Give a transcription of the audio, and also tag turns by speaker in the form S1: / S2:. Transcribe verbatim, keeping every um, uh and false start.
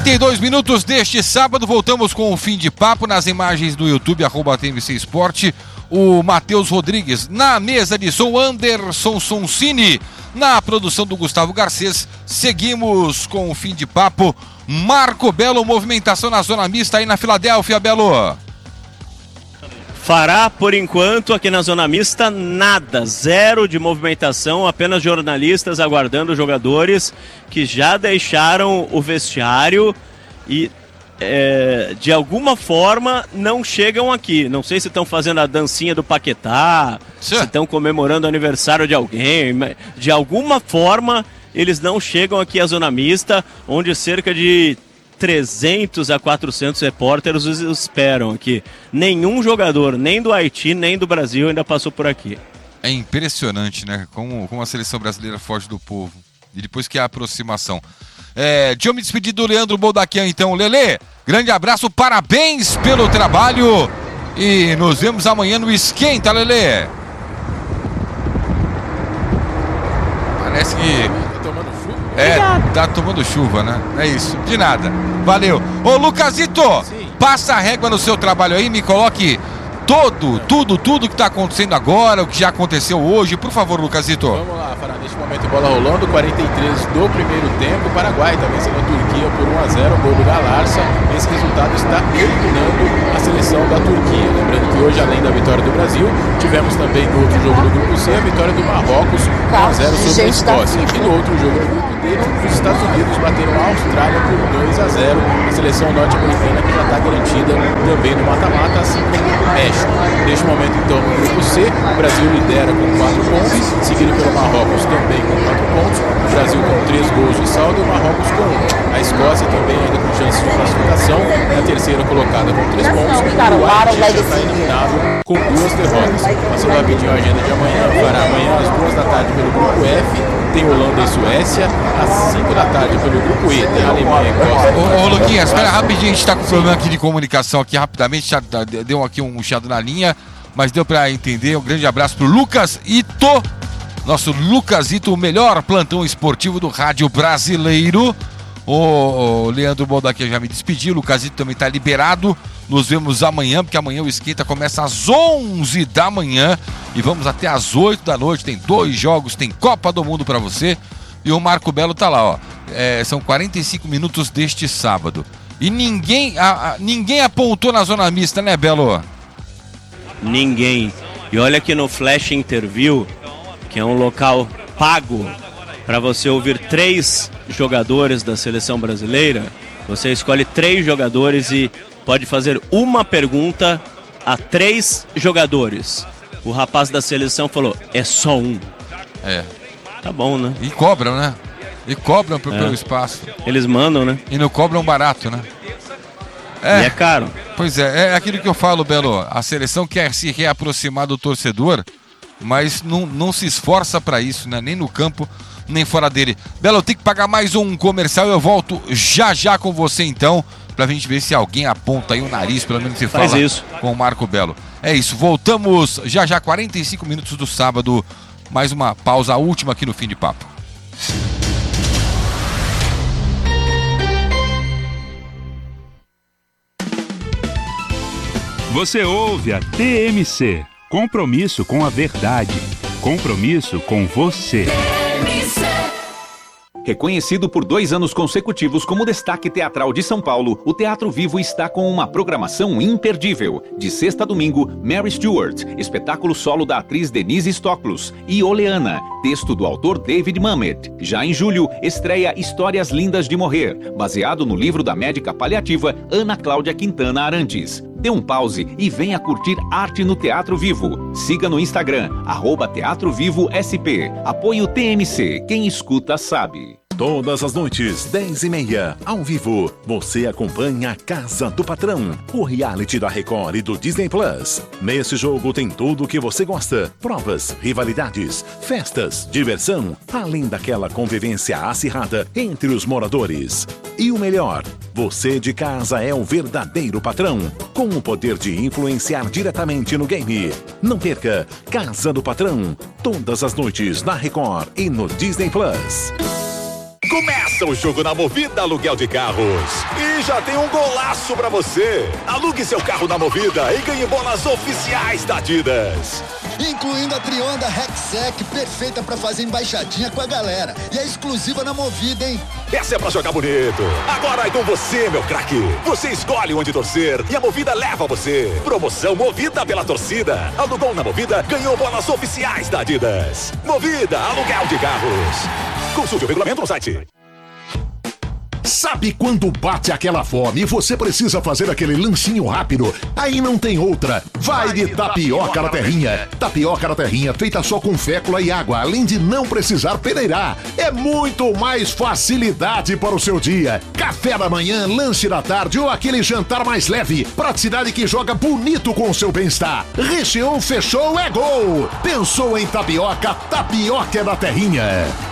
S1: trinta e dois minutos deste sábado, voltamos com o Fim de Papo nas imagens do YouTube, arroba T M C Esporte. O Matheus Rodrigues na mesa de som, Anderson Sonsini na produção do Gustavo Garcês. Seguimos com o Fim de Papo. Marco Belo, movimentação na zona mista aí na Filadélfia, Belo.
S2: Fará, por enquanto, aqui na zona mista, nada, zero de movimentação, apenas jornalistas aguardando jogadores que já deixaram o vestiário e, é, de alguma forma, não chegam aqui. Não sei se estão fazendo a dancinha do Paquetá, Sim. se estão comemorando o aniversário de alguém. De alguma forma, eles não chegam aqui à zona mista, onde cerca de trezentos a quatrocentos repórteres os esperam aqui. Nenhum jogador, nem do Haiti, nem do Brasil, ainda passou por aqui.
S1: É impressionante, né? Como, como a seleção brasileira foge do povo. E depois que há aproximação. É, deixa eu me despedir do Leandro Boldaquian, então. Lelê, grande abraço, parabéns pelo trabalho. E nos vemos amanhã no Esquenta, Lelê. Parece que... É, tá tomando chuva, né? É isso, de nada. Valeu. Ô, Lucasito, Sim. passa a régua no seu trabalho aí, me coloque todo, tudo, tudo que tá acontecendo agora, o que já aconteceu hoje. Por favor, Lucasito.
S3: Vamos lá, Fará, neste momento bola rolando, quarenta e três do primeiro tempo. O Paraguai está vencendo a Turquia por um a zero, gol do Galarça. Esse resultado está eliminando a seleção da Turquia. Lembrando que hoje, além da vitória do Brasil, tivemos também no outro jogo do grupo C, a vitória do Marrocos, um a zero sobre a Escócia. E no outro jogo do grupo D, os Estados Unidos bateram a Austrália por dois a zero. A seleção norte-americana que já está garantida também no mata-mata, assim como o México. Neste momento, então, no grupo C, o Brasil lidera com quatro pontos, seguido pelo Marrocos também com quatro pontos, o Brasil com três gols de saldo e o Marrocos com um. A Escócia também ainda com chances de classificação, na terceira colocada com três pontos, e o Haiti já está eliminado com duas derrotas. Passando rapidinho a agenda de amanhã, fará amanhã às duas da tarde pelo grupo F, tem Holanda e Suécia, às cinco da tarde pelo grupo E, tem Alemanha e Costa.
S1: Ô, ô Luquinhas, espera rapidinho, a gente está com problema aqui de comunicação aqui, rapidamente, já deu aqui um chiado na linha, mas deu para entender. Um grande abraço pro Lucas Ito, nosso Lucas Ito, o melhor plantão esportivo do rádio brasileiro. O Leandro Boldaquian já me despediu, o Lucas Ito também está liberado. Nos vemos amanhã, porque amanhã o Esquenta começa às onze da manhã e vamos até às oito da noite. Tem dois jogos, tem Copa do Mundo para você. E o Marco Belo tá lá, ó. É, são quarenta e cinco minutos deste sábado. E ninguém, a, a, ninguém apontou na zona mista, né, Belo?
S2: Ninguém. E olha que no Flash Interview, que é um local pago para você ouvir três jogadores da seleção brasileira, você escolhe três jogadores e pode fazer uma pergunta a três jogadores. O rapaz da seleção falou, é só um.
S1: É.
S2: Tá bom, né?
S1: E cobram, né? E cobram pelo é. espaço.
S2: Eles mandam, né?
S1: E não cobram barato, né?
S2: É, e é caro.
S1: Pois é, é aquilo que eu falo, Belo. A seleção quer se reaproximar do torcedor, mas não, não se esforça para isso, né? Nem no campo, nem fora dele. Belo, eu tenho que pagar mais um comercial. Eu volto já já com você, então, pra gente ver se alguém aponta aí o nariz, pelo menos se fala
S2: Faz isso.
S1: com o Marco Belo. É isso, voltamos já já, quarenta e cinco minutos do sábado. Mais uma pausa, a última aqui no Fim de Papo.
S4: Você ouve a T M C. Compromisso com a verdade. Compromisso com você.
S5: Reconhecido por dois anos consecutivos como destaque teatral de São Paulo, o Teatro Vivo está com uma programação imperdível. De sexta a domingo, Mary Stuart, espetáculo solo da atriz Denise Stoklos, e Oleana, texto do autor David Mamet. Já em julho, estreia Histórias Lindas de Morrer, baseado no livro da médica paliativa Ana Cláudia Quintana Arantes. Dê um pause e venha curtir arte no Teatro Vivo. Siga no Instagram, arroba Teatro Vivo S P. Apoie o T M C. Quem escuta sabe.
S6: Todas as noites, dez e meia, ao vivo, você acompanha a Casa do Patrão, o reality da Record e do Disney Plus. Nesse jogo tem tudo o que você gosta: provas, rivalidades, festas, diversão, além daquela convivência acirrada entre os moradores. E o melhor, você de casa é o verdadeiro patrão, com o poder de influenciar diretamente no game. Não perca Casa do Patrão, todas as noites na Record e no Disney Plus.
S7: Começa o jogo na Movida Aluguel de Carros. E já tem um golaço pra você. Alugue seu carro na Movida e ganhe bolas oficiais da Adidas.
S8: Incluindo a Trionda Rexec, perfeita pra fazer embaixadinha com a galera. E é exclusiva na Movida, hein?
S7: Essa é pra jogar bonito. Agora é com você, meu craque. Você escolhe onde torcer e a Movida leva você. Promoção Movida pela torcida. Alugou na Movida, ganhou bolas oficiais da Adidas. Movida Aluguel de Carros. Consulte o regulamento no site.
S9: Sabe quando bate aquela fome e você precisa fazer aquele lanchinho rápido? Aí não tem outra. Vai de Tapioca na Terrinha. Tapioca na Terrinha feita só com fécula e água, além de não precisar peneirar. É muito mais facilidade para o seu dia. Café da manhã, lanche da tarde ou aquele jantar mais leve. Praticidade que joga bonito com o seu bem-estar. Recheou, fechou, é gol. Pensou em tapioca? Tapioca na Terrinha.